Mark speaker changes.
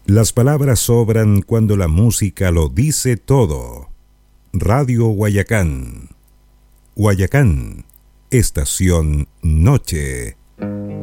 Speaker 1: Las palabras sobran cuando la música lo dice todo. Radio Guayacán. Guayacán, estación noche.